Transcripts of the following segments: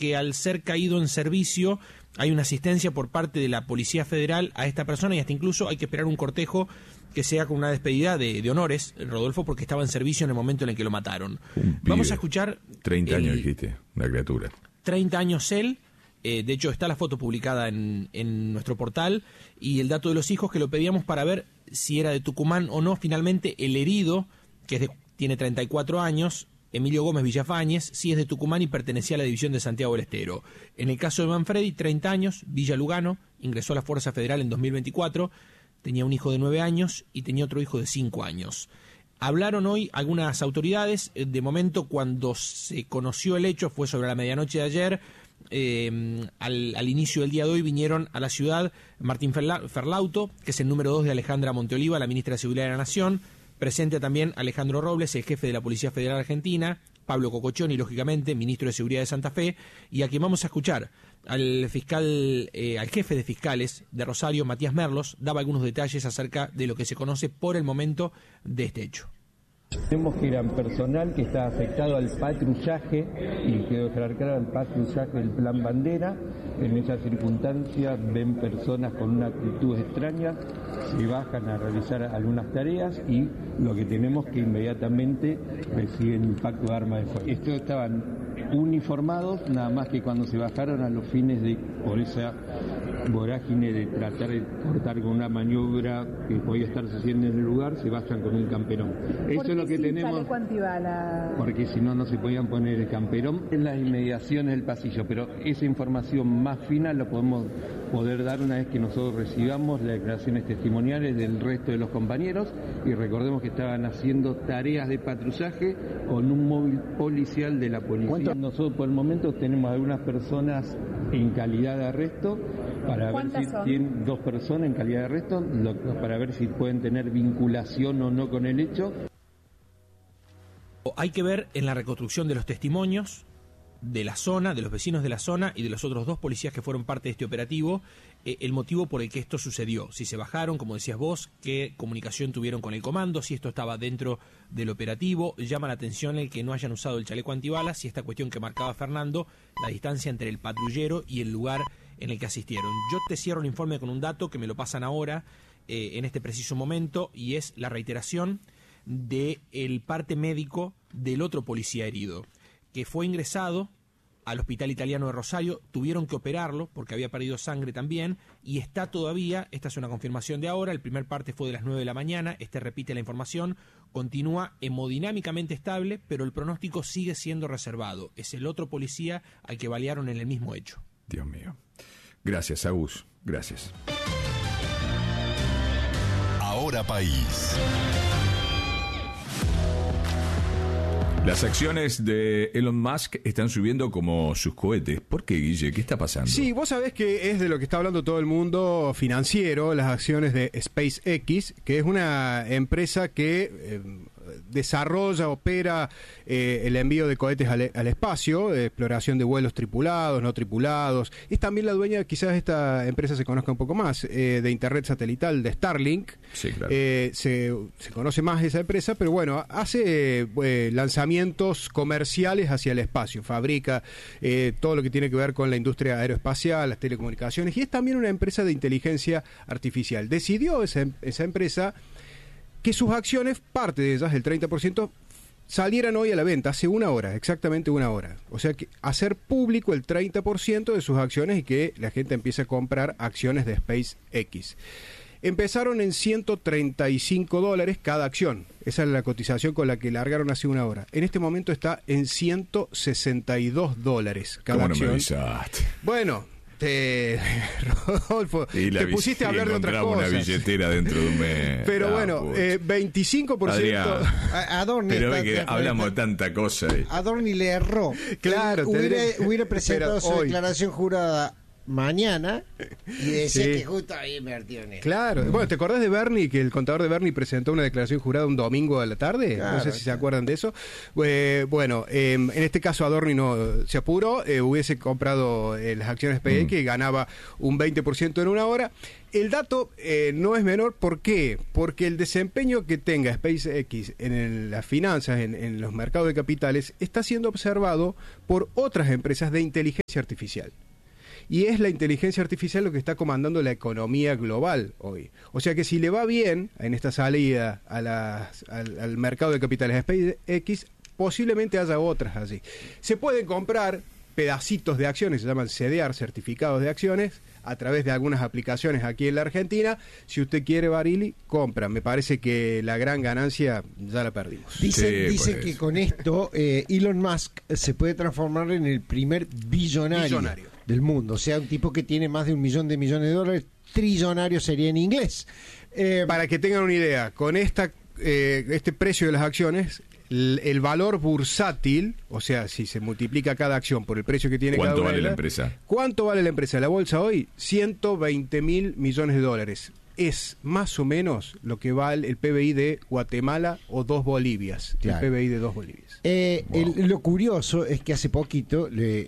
que al ser caído en servicio hay una asistencia por parte de la Policía Federal a esta persona y hasta incluso hay que esperar un cortejo que sea con una despedida de honores, Rodolfo, porque estaba en servicio en el momento en el que lo mataron. Vamos a escuchar... 30 años dijiste, una criatura. 30 años él. De hecho, está la foto publicada en nuestro portal y el dato de los hijos que lo pedíamos para ver si era de Tucumán o no. Finalmente, el herido, que tiene 34 años, Emilio Gómez Villafañez, sí es de Tucumán y pertenecía a la división de Santiago del Estero. En el caso de Manfredi, 30 años, Villa Lugano, ingresó a la Fuerza Federal en 2024, tenía un hijo de 9 años y tenía otro hijo de 5 años. Hablaron hoy algunas autoridades. De momento, cuando se conoció el hecho, fue sobre la medianoche de ayer. Al inicio del día de hoy vinieron a la ciudad Martín Ferlauto, que es el número 2 de Alejandra Monteoliva, la ministra de Seguridad de la Nación, presente también Alejandro Robles, el jefe de la Policía Federal Argentina, Pablo Cocochoni, lógicamente, ministro de Seguridad de Santa Fe, y aquí vamos a escuchar al fiscal, al jefe de fiscales de Rosario, Matías Merlos, daba algunos detalles acerca de lo que se conoce por el momento de este hecho. Vemos que eran personal que está afectado al patrullaje, y quedó dejar claro, al patrullaje del Plan Bandera. En esa circunstancia ven personas con una actitud extraña, se bajan a realizar algunas tareas y lo que tenemos que inmediatamente reciben impacto de arma de fuego. Estos estaban uniformados, nada más que cuando se bajaron a los fines de, por esa vorágine de tratar de cortar con una maniobra que podía estar sucediendo en el lugar, se bajan con un camperón. Eso es lo que tenemos, porque si no, no se podían poner el camperón en las inmediaciones del pasillo, pero esa información más fina la podemos poder dar una vez que nosotros recibamos las declaraciones testimoniales del resto de los compañeros, y recordemos que estaban haciendo tareas de patrullaje con un móvil policial de la policía. Nosotros por el momento tenemos algunas personas en calidad de arresto, para ver si tienen 2 personas en calidad de arresto, para ver si pueden tener vinculación o no con el hecho. Hay que ver en la reconstrucción de los testimonios de la zona, de los vecinos de la zona y de los otros 2 policías que fueron parte de este operativo, el motivo por el que esto sucedió. Si se bajaron, como decías vos, qué comunicación tuvieron con el comando, si esto estaba dentro del operativo. Llama la atención el que no hayan usado el chaleco antibalas y esta cuestión que marcaba Fernando, la distancia entre el patrullero y el lugar en el que asistieron. Yo te cierro el informe con un dato que me lo pasan ahora, en este preciso momento, y es la reiteración del parte médico del otro policía herido, que fue ingresado al Hospital Italiano de Rosario. Tuvieron que operarlo porque había perdido sangre también y está todavía, esta es una confirmación de ahora, el primer parte fue de las 9 de la mañana, repite la información, continúa hemodinámicamente estable, pero el pronóstico sigue siendo reservado. Es el otro policía al que balearon en el mismo hecho. Dios mío. Gracias, Agus. Gracias. Ahora País. Las acciones de Elon Musk están subiendo como sus cohetes. ¿Por qué, Guille? ¿Qué está pasando? Sí, vos sabés que es de lo que está hablando todo el mundo financiero, las acciones de SpaceX, que es una empresa que desarrolla, opera el envío de cohetes al espacio, exploración de vuelos tripulados, no tripulados. Es también la dueña, quizás esta empresa se conozca un poco más, de internet satelital, de Starlink. Sí, claro. Se conoce más esa empresa, pero bueno, hace lanzamientos comerciales hacia el espacio, fabrica todo lo que tiene que ver con la industria aeroespacial, las telecomunicaciones, y es también una empresa de inteligencia artificial. Decidió esa empresa que sus acciones, parte de ellas, el 30%, salieran hoy a la venta, hace una hora, exactamente una hora. O sea, que hacer público el 30% de sus acciones y que la gente empiece a comprar acciones de SpaceX. Empezaron en $135 cada acción. Esa es la cotización con la que largaron hace una hora. En este momento está en $162 cada acción. ¿Cómo no me avisaste? Bueno, Rodolfo, te pusiste a hablar de otras cosas. Una billetera dentro de un mes. Pero bueno, 25%. Adorni, pero ve que hablamos de tanta cosa. Adorni le erró. Claro, hubiera presentado su hoy, declaración jurada mañana y decía Sí. que justo había invertido en él. Claro. Bueno, ¿te acordás de Bernie, que el contador de Bernie presentó una declaración jurada un domingo a la tarde? Claro, No sé si se acuerdan de eso. Bueno, en este caso Adorni no se apuró, hubiese comprado las acciones SpaceX y ganaba un 20% en una hora. El dato no es menor, ¿por qué? Porque el desempeño que tenga SpaceX en las finanzas, en los mercados de capitales, está siendo observado por otras empresas de inteligencia artificial. Y es la inteligencia artificial lo que está comandando la economía global hoy. O sea que si le va bien en esta salida al mercado de capitales de SpaceX, posiblemente haya otras así. Se pueden comprar pedacitos de acciones, se llaman CDR, certificados de acciones, a través de algunas aplicaciones aquí en la Argentina. Si usted quiere, Barili, compra. Me parece que la gran ganancia ya la perdimos. Dice pues. que con esto Elon Musk se puede transformar en el primer billonario del mundo. O sea, un tipo que tiene más de $1 millón de millones de dólares. Trillonario sería en inglés. Para que tengan una idea, con este precio de las acciones, el valor bursátil, o sea, si se multiplica cada acción por el precio que tiene cada ¿Cuánto una vale de la ellas, empresa? ¿Cuánto vale la empresa? La bolsa hoy, 120.000 millones de dólares. Es más o menos lo que vale el PBI de Guatemala o 2 Bolivias. Claro. El PBI de 2 Bolivias. Lo curioso es que hace poquito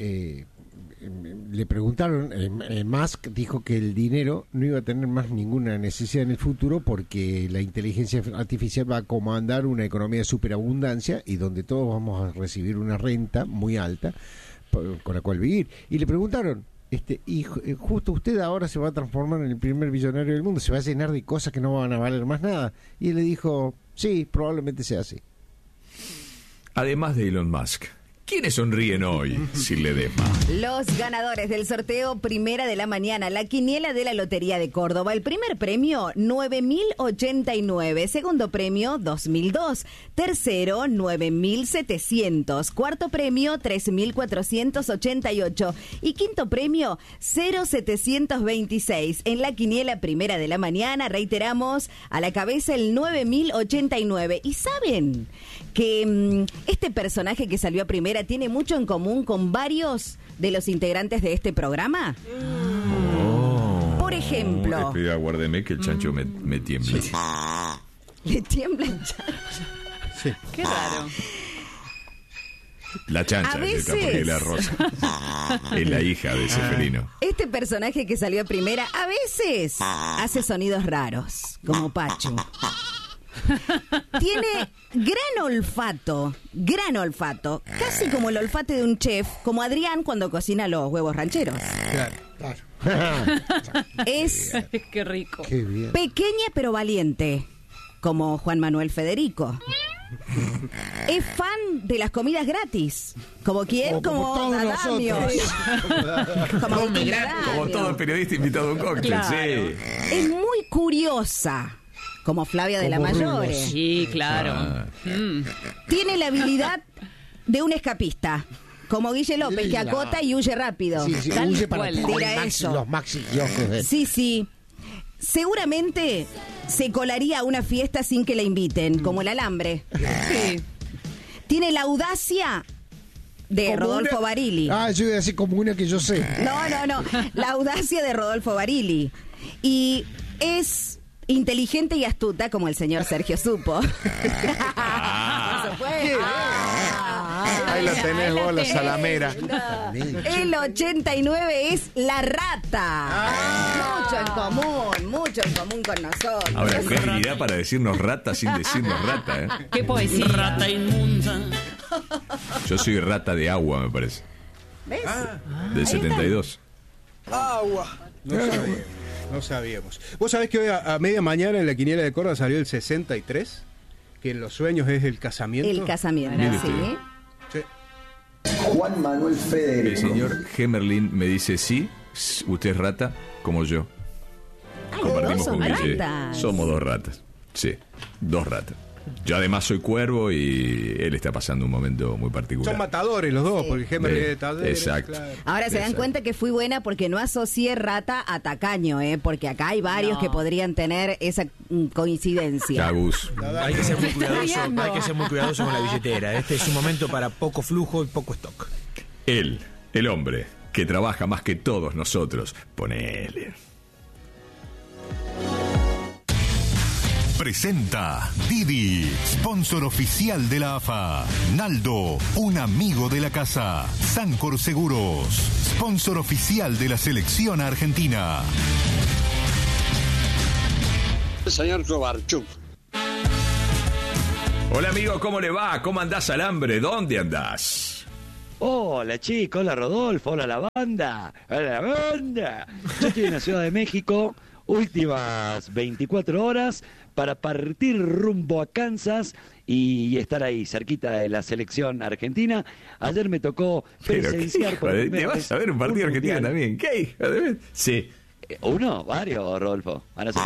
le preguntaron, Musk dijo que el dinero no iba a tener más ninguna necesidad en el futuro porque la inteligencia artificial va a comandar una economía de superabundancia y donde todos vamos a recibir una renta muy alta con la cual vivir. Y le preguntaron, justo usted ahora se va a transformar en el primer billonario del mundo, se va a llenar de cosas que no van a valer más nada. Y él le dijo, sí, probablemente sea así. Además de Elon Musk, ¿quiénes sonríen hoy sin Ledesma? Los ganadores del sorteo Primera de la Mañana, la quiniela de la Lotería de Córdoba. El primer premio, 9.089. Segundo premio, 2.002. Tercero, 9.700. Cuarto premio, 3.488. Y quinto premio, 0.726. En la quiniela Primera de la Mañana, reiteramos, a la cabeza el 9.089. ¿Y saben que este personaje que salió a primera tiene mucho en común con varios de los integrantes de este programa? Por ejemplo, Espera, guárdeme que el chancho me tiembla. le tiembla el chancho. Qué raro. La chancha, A que veces. está porque es la rosa. Es la hija de ese felino. Este personaje que salió a primera a veces hace sonidos raros, como Pacho. Tiene gran olfato, casi como el olfato de un chef, como Adrián cuando cocina los huevos rancheros. Es Qué rico. Qué bien. pequeña pero valiente, como Juan Manuel Federico. Es fan de las comidas gratis. ¿Como quién? Como todos Adamio. Como Agustín Adamio. Como todo periodista invitado a un cóctel, Claro. sí. Es muy curiosa, como Flavia de la Como Mayore. Sí, claro. Tiene la habilidad de un escapista, como Guille López, que acota y huye rápido. Sí, sí, Tal huye para cual. los Tira maxi- eso. los maxi kioscos de- Sí. Seguramente se colaría a una fiesta sin que la inviten, como el alambre. Sí. Tiene la audacia de Como Rodolfo una- Barili. Yo iba a decir como una que yo sé. No. La audacia de Rodolfo Barili. Y es inteligente y astuta como el señor Sergio Supo. Por supuesto. Ahí lo tenés vos, la salamera. El 89 es la rata. Mucho en común con nosotros. Ahora, qué habilidad para decirnos rata sin decirnos rata, ¿eh? Qué poesía. Rata inmunda. Yo soy rata de agua, me parece. ¿Ves? Del 72. No sabíamos. Vos sabés que hoy a media mañana en la quiniela de Córdoba salió el 63, que en los sueños es el casamiento. El casamiento, Mire sí. usted. Sí. Juan Manuel El Federico. señor Hemerlin me dice, sí, usted es rata, como yo. Ay, los dos son Guille. ratas. Somos dos ratas. Sí, dos ratas. Yo además soy cuervo y él está pasando un momento muy particular. Son matadores los dos, porque Gemer es de Talleres. Exacto. Claro. Ahora se dan Exacto. cuenta que fui buena porque no asocié rata a tacaño, porque acá hay varios No. que podrían tener esa coincidencia. Cagus. Hay que ser muy cuidadoso, bien, no. hay que ser muy cuidadoso con la billetera. Este es un momento para poco flujo y poco stock. Él, el hombre, que trabaja más que todos nosotros. Ponele. Presenta Didi, sponsor oficial de la AFA. Naldo, un amigo de la casa. Sancor Seguros, sponsor oficial de la selección argentina. Señor Kovarchuk. Hola amigo, ¿cómo le va? ¿Cómo andás, Alambre? ¿Dónde andás? Hola chicos, hola Rodolfo, hola la banda. Hola la banda. Yo estoy en la Ciudad de México, últimas 24 horas para partir rumbo a Kansas y estar ahí cerquita de la selección argentina. Ayer me tocó presenciar por primera vez. ¿Te vas a ver un partido argentino también? ¿Qué hijo de...? Sí. Uno, varios, Rodolfo.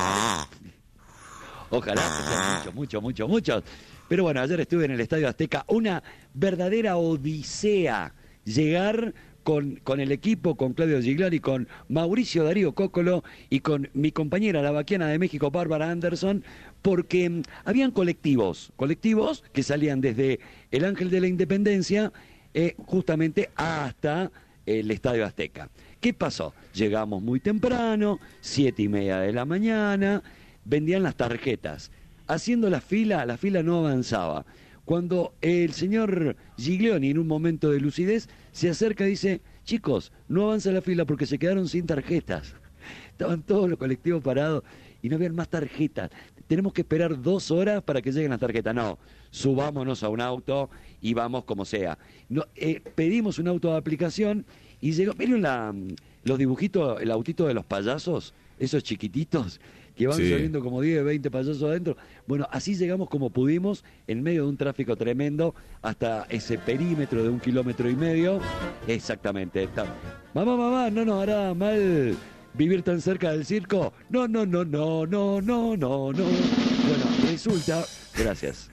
Ojalá que sean muchos. Pero bueno, ayer estuve en el Estadio Azteca, una verdadera odisea llegar con el equipo, con Claudio Gigliotti, con Mauricio Darío Cóccolo y con mi compañera, la vaquiana de México, Bárbara Anderson, porque habían colectivos que salían desde el Ángel de la Independencia justamente hasta el Estadio Azteca. ¿Qué pasó? Llegamos muy temprano, 7:30 de la mañana, vendían las tarjetas. Haciendo la fila no avanzaba. Cuando el señor Giglioni, en un momento de lucidez, se acerca y dice: chicos, no avanza la fila porque se quedaron sin tarjetas. Estaban todos los colectivos parados y no habían más tarjetas. Tenemos que esperar 2 horas para que lleguen las tarjetas. No, subámonos a un auto y vamos como sea. No, pedimos un auto de aplicación y llegó. ¿Vieron los dibujitos, el autito de los payasos? Esos chiquititos que van saliendo como 10, 20 payasos adentro. Bueno, así llegamos como pudimos, en medio de un tráfico tremendo, hasta ese perímetro de 1,5 kilómetros. Exactamente. Mamá, ¿no nos hará mal vivir tan cerca del circo? No. Bueno, resulta... Gracias.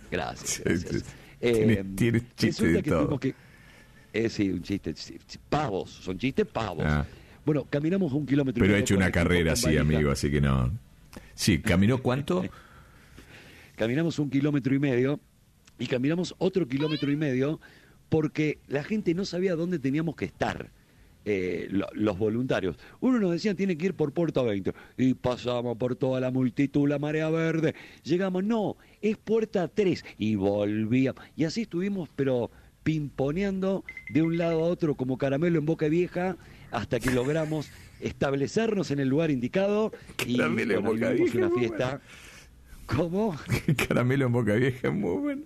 Tienes chiste de todo. Tuvimos que... sí, un chiste. Pavos, son chistes pavos. Bueno, caminamos 1,5 kilómetros. Pero ha hecho una carrera así, amigo, así que no... Sí, ¿caminó cuánto? Caminamos 1,5 kilómetros y caminamos otro 1,5 kilómetros porque la gente no sabía dónde teníamos que estar, los voluntarios. Uno nos decía, tiene que ir por Puerta 20, y pasamos por toda la multitud, la marea verde, llegamos, no, es Puerta 3, y volvíamos. Y así estuvimos, pero pimponeando de un lado a otro como caramelo en boca vieja, hasta que logramos establecernos en el lugar indicado y caramelo en boca vieja, una fiesta. ¿Cómo? Caramelo en boca vieja es muy bueno.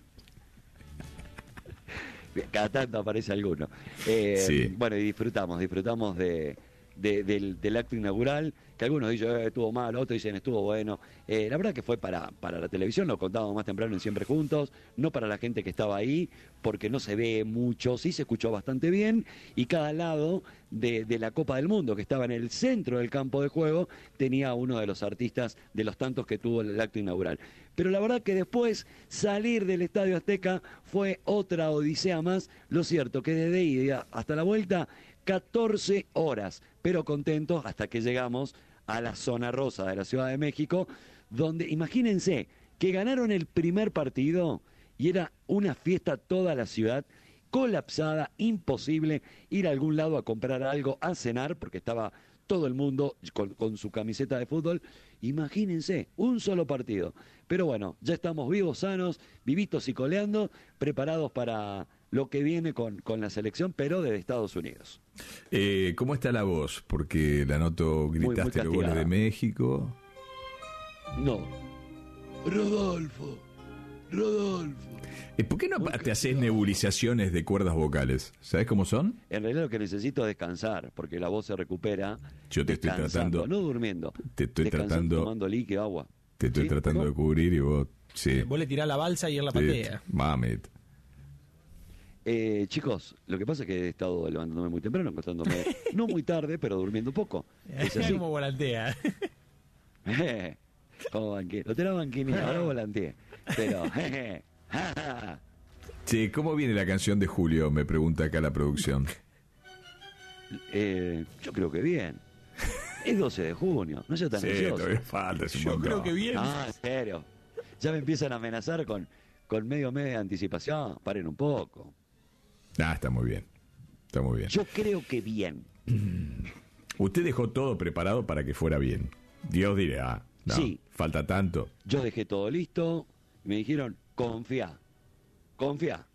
Cada tanto aparece alguno. Bueno, y disfrutamos del acto inaugural, que algunos dicen estuvo mal, otros dicen estuvo bueno. La verdad que fue para la televisión, lo contábamos más temprano en Siempre Juntos, no para la gente que estaba ahí, porque no se ve mucho, sí se escuchó bastante bien, y cada lado de la Copa del Mundo, que estaba en el centro del campo de juego, tenía uno de los artistas de los tantos que tuvo el acto inaugural. Pero la verdad que después salir del Estadio Azteca fue otra odisea más. Lo cierto que desde ida hasta la vuelta 14 horas, pero contentos hasta que llegamos a la zona rosa de la Ciudad de México, donde imagínense que ganaron el primer partido y era una fiesta toda la ciudad, colapsada, imposible ir a algún lado a comprar algo, a cenar, porque estaba todo el mundo con su camiseta de fútbol. Imagínense, un solo partido. Pero bueno, ya estamos vivos, sanos, vivitos y coleando, preparados para lo que viene con la selección, pero de Estados Unidos. ¿Cómo está la voz? Porque la noto, gritaste los goles de México. No. Rodolfo. ¿Por qué no te haces nebulizaciones de cuerdas vocales? ¿Sabes cómo son? En realidad lo que necesito es descansar, porque la voz se recupera. Yo te estoy tratando... No durmiendo. Te estoy tratando... Tomando líquido, agua. Te estoy tratando de cubrir y vos... Sí. Vos le tirás la balsa y él la patea. Mamet. Chicos, lo que pasa es que he estado levantándome muy temprano, acostándome no muy tarde, pero durmiendo poco. Es así. Como volantea. Como banqué. Lo tenía banquineado, ahora volanteé. Pero, Sí, ¿cómo viene la canción de Julio? Me pregunta acá la producción. Yo creo que bien. Es 12 de junio, no sea tan ansioso. Todavía falta, es un montón. Creo que bien. En serio. Ya me empiezan a amenazar con medio mes de anticipación. Paren un poco. Está muy bien. Está muy bien. Yo creo que bien. Usted dejó todo preparado para que fuera bien. Dios dirá, no, Sí. falta tanto. Yo dejé todo listo. Y me dijeron, confía. Confía.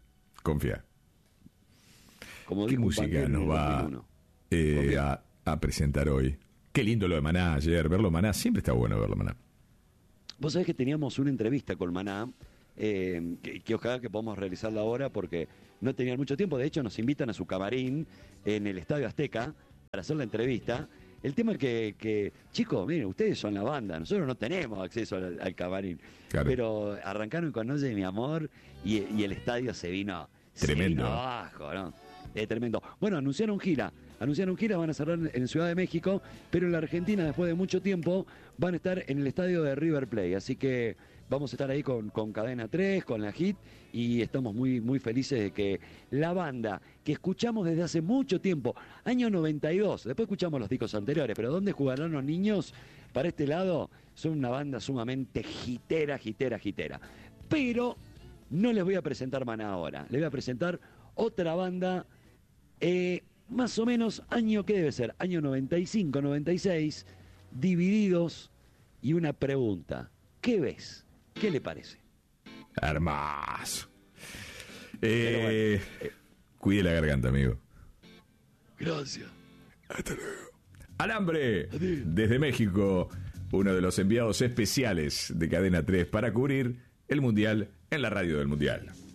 Como ¿Qué dijo un música panquero en nos el va 2001. a presentar hoy? Qué lindo lo de Maná ayer. Verlo Maná, siempre está bueno verlo Maná. Vos sabés que teníamos una entrevista con Maná, que ojalá que podamos realizarla ahora porque no tenían mucho tiempo. De hecho, nos invitan a su camarín en el Estadio Azteca para hacer la entrevista. El tema es que chicos, miren, ustedes son la banda, nosotros no tenemos acceso al camarín. Claro. Pero arrancaron con Oye mi amor y el estadio se vino Tremendo. abajo, ¿no? Tremendo. Bueno, anunciaron gira, van a cerrar en Ciudad de México, pero en la Argentina, después de mucho tiempo, van a estar en el estadio de River Plate. Así que vamos a estar ahí con Cadena 3, con la HIT, y estamos muy, muy felices de que la banda que escuchamos desde hace mucho tiempo, año 92, después escuchamos los discos anteriores, pero ¿dónde jugarán los niños? Para este lado, son una banda sumamente gitera. Pero no les voy a presentar Maná ahora, les voy a presentar otra banda, más o menos año, ¿qué debe ser? Año 95, 96, Divididos, y una pregunta, ¿qué ves? ¿Qué le parece? Hermoso. Cuide la garganta, amigo. Gracias. Hasta luego. Alambre, desde México, uno de los enviados especiales de Cadena 3 para cubrir el Mundial en la radio del Mundial.